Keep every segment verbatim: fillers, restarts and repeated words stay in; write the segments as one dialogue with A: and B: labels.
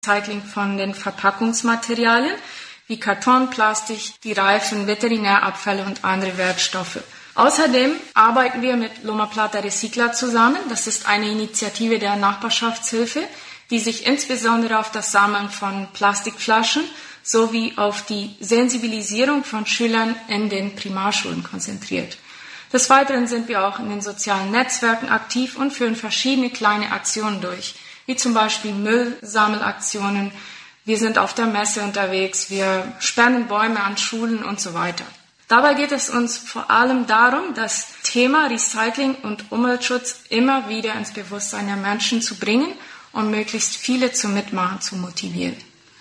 A: Recycling von den Verpackungsmaterialien wie Karton, Plastik, die Reifen, Veterinärabfälle und andere Wertstoffe. Außerdem arbeiten wir mit Loma Plata Recicla zusammen. Das ist eine Initiative der Nachbarschaftshilfe, die sich insbesondere auf das Sammeln von Plastikflaschen sowie auf die Sensibilisierung von Schülern in den Primarschulen konzentriert. Des Weiteren sind wir auch in den sozialen Netzwerken aktiv und führen verschiedene kleine Aktionen durch, wie zum Beispiel Müllsammelaktionen. Wir sind auf der Messe unterwegs, wir sperren Bäume an Schulen und so weiter. Dabei geht es uns vor allem darum, das Thema Recycling und Umweltschutz immer wieder ins Bewusstsein der Menschen zu bringen und möglichst viele zum Mitmachen zu motivieren.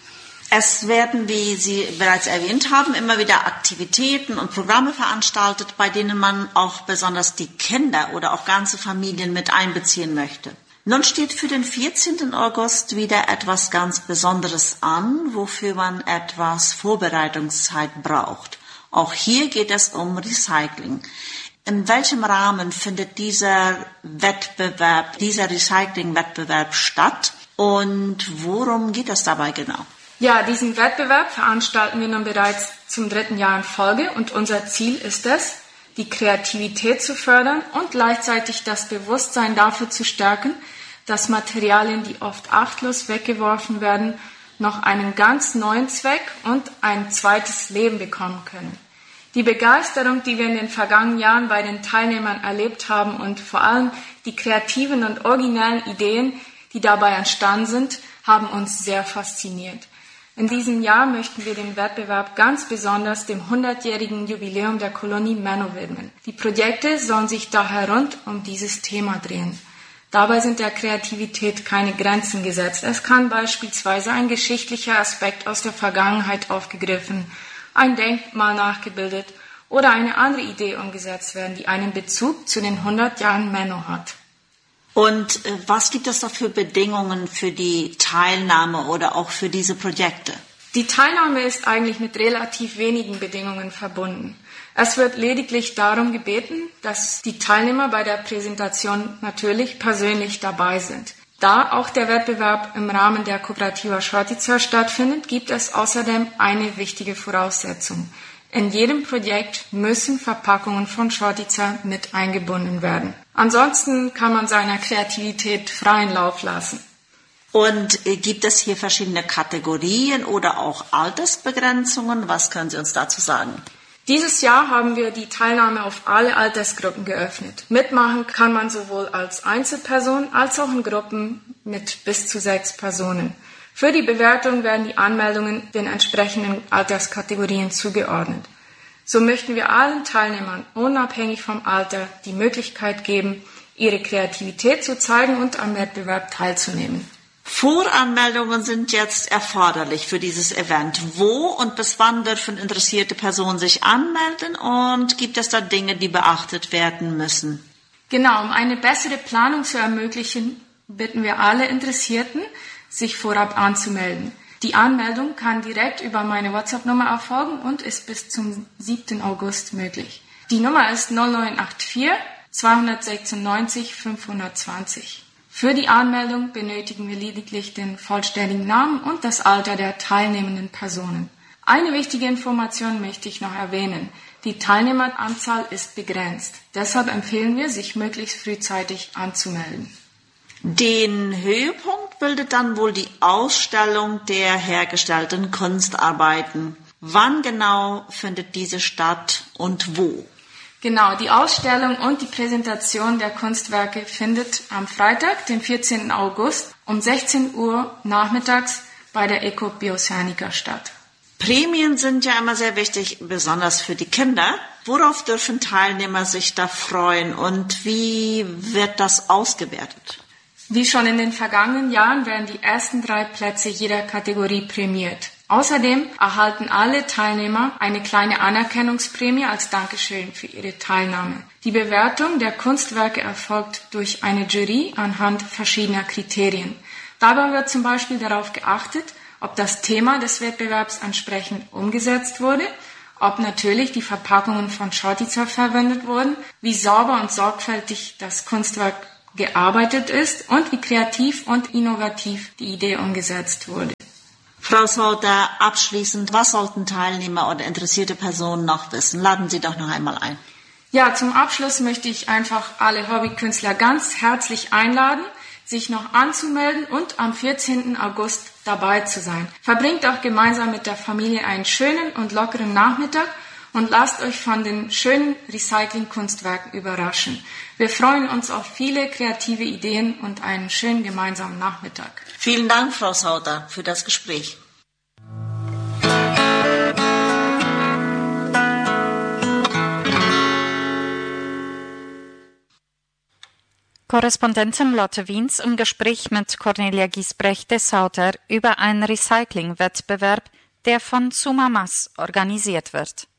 B: Es werden, wie Sie bereits erwähnt haben, immer wieder Aktivitäten und Programme veranstaltet, bei denen man auch besonders die Kinder oder auch ganze Familien mit einbeziehen möchte. Nun steht für den vierzehnten August wieder etwas ganz Besonderes an, wofür man etwas Vorbereitungszeit braucht. Auch hier geht es um Recycling. In welchem Rahmen findet dieser Wettbewerb, dieser Recycling-Wettbewerb statt und worum geht es dabei genau?
A: Ja, diesen Wettbewerb veranstalten wir nun bereits zum dritten Jahr in Folge und unser Ziel ist es, die Kreativität zu fördern und gleichzeitig das Bewusstsein dafür zu stärken, dass Materialien, die oft achtlos weggeworfen werden, noch einen ganz neuen Zweck und ein zweites Leben bekommen können. Die Begeisterung, die wir in den vergangenen Jahren bei den Teilnehmern erlebt haben und vor allem die kreativen und originellen Ideen, die dabei entstanden sind, haben uns sehr fasziniert. In diesem Jahr möchten wir den Wettbewerb ganz besonders dem hundertjährigen Jubiläum der Kolonie Menno widmen. Die Projekte sollen sich daher rund um dieses Thema drehen. Dabei sind der Kreativität keine Grenzen gesetzt. Es kann beispielsweise ein geschichtlicher Aspekt aus der Vergangenheit aufgegriffen, ein Denkmal nachgebildet oder eine andere Idee umgesetzt werden, die einen Bezug zu den hundert Jahren Menno hat.
B: Und äh, was gibt es da für Bedingungen für die Teilnahme oder auch für diese Projekte?
A: Die Teilnahme ist eigentlich mit relativ wenigen Bedingungen verbunden. Es wird lediglich darum gebeten, dass die Teilnehmer bei der Präsentation natürlich persönlich dabei sind. Da auch der Wettbewerb im Rahmen der Kooperativa Schortica stattfindet, gibt es außerdem eine wichtige Voraussetzung. In jedem Projekt müssen Verpackungen von Schortica mit eingebunden werden. Ansonsten kann man seiner Kreativität freien Lauf lassen.
B: Und äh, gibt es hier verschiedene Kategorien oder auch Altersbegrenzungen? Was können Sie uns dazu sagen?
A: Dieses Jahr haben wir die Teilnahme auf alle Altersgruppen geöffnet. Mitmachen kann man sowohl als Einzelperson als auch in Gruppen mit bis zu sechs Personen. Für die Bewertung werden die Anmeldungen den entsprechenden Alterskategorien zugeordnet. So möchten wir allen Teilnehmern unabhängig vom Alter die Möglichkeit geben, ihre Kreativität zu zeigen und am Wettbewerb teilzunehmen.
B: Voranmeldungen sind jetzt erforderlich für dieses Event. Wo und bis wann dürfen interessierte Personen sich anmelden und gibt es da Dinge, die beachtet werden müssen?
A: Genau, um eine bessere Planung zu ermöglichen, bitten wir alle Interessierten, sich vorab anzumelden. Die Anmeldung kann direkt über meine WhatsApp-Nummer erfolgen und ist bis zum siebten August möglich. Die Nummer ist null neun acht vier zwei sechsundneunzig fünfhundertzwanzig. Für die Anmeldung benötigen wir lediglich den vollständigen Namen und das Alter der teilnehmenden Personen. Eine wichtige Information möchte ich noch erwähnen. Die Teilnehmeranzahl ist begrenzt. Deshalb empfehlen wir, sich möglichst frühzeitig anzumelden.
B: Den Höhepunkt bildet dann wohl die Ausstellung der hergestellten Kunstarbeiten. Wann genau findet diese statt und wo?
A: Genau, die Ausstellung und die Präsentation der Kunstwerke findet am Freitag, den vierzehnten August um sechzehn Uhr nachmittags bei der Ecobiocernica statt.
B: Prämien sind ja immer sehr wichtig, besonders für die Kinder. Worauf dürfen Teilnehmer sich da freuen und wie wird das ausgewertet?
A: Wie schon in den vergangenen Jahren werden die ersten drei Plätze jeder Kategorie prämiert. Außerdem erhalten alle Teilnehmer eine kleine Anerkennungsprämie als Dankeschön für ihre Teilnahme. Die Bewertung der Kunstwerke erfolgt durch eine Jury anhand verschiedener Kriterien. Dabei wird zum Beispiel darauf geachtet, ob das Thema des Wettbewerbs entsprechend umgesetzt wurde, ob natürlich die Verpackungen von Schortica verwendet wurden, wie sauber und sorgfältig das Kunstwerk gearbeitet ist und wie kreativ und innovativ die Idee umgesetzt wurde.
B: Frau Sauter, abschließend, was sollten Teilnehmer oder interessierte Personen noch wissen? Laden Sie doch noch einmal ein.
A: Ja, zum Abschluss möchte ich einfach alle Hobbykünstler ganz herzlich einladen, sich noch anzumelden und am vierzehnten August dabei zu sein. Verbringt auch gemeinsam mit der Familie einen schönen und lockeren Nachmittag und lasst euch von den schönen Recycling-Kunstwerken überraschen. Wir freuen uns auf viele kreative Ideen und einen schönen gemeinsamen Nachmittag.
B: Vielen Dank, Frau Sauter, für das Gespräch.
C: Korrespondentin Lotte Wiens im Gespräch mit Cornelia Giesbrecht-Sauter über einen Recycling-Wettbewerb, der von Sumamas organisiert wird.